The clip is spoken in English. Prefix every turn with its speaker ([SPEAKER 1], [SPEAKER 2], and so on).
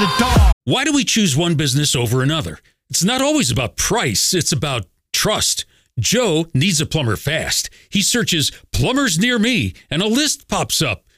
[SPEAKER 1] Why do we choose one business over another? It's not always about price. It's about trust. Joe needs a plumber fast. He searches plumbers near me and a list pops up.